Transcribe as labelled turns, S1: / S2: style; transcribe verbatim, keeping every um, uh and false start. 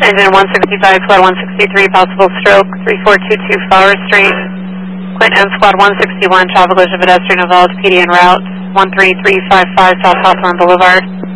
S1: Engine one sixty-five, Squad one sixty-three, possible stroke, three four two two Flower Street. Quint and Squad one sixty-one, traffic collision pedestrian involved, P D en route, one three three five five South Hawthorne Boulevard.